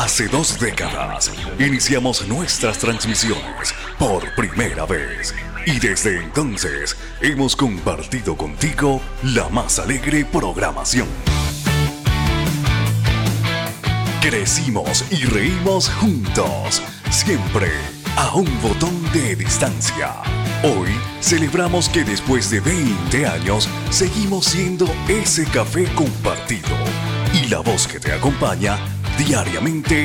Hace 2 décadas iniciamos nuestras transmisiones por primera vez y desde entonces hemos compartido contigo la más alegre programación. Crecimos y reímos juntos, siempre a un botón de distancia. Hoy celebramos que después de 20 años seguimos siendo ese café compartido y la voz que te acompaña diariamente